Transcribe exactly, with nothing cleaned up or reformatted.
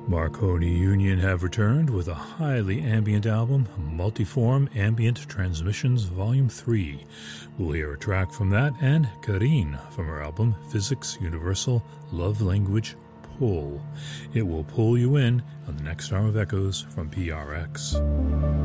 Marconi Union have returned with a highly ambient album, Multiform Ambient Transmissions Volume three. We'll hear a track from that and Kareen from her album Physics Universal Love Language Pull. It will pull you in on the next hour of Echoes from P R X.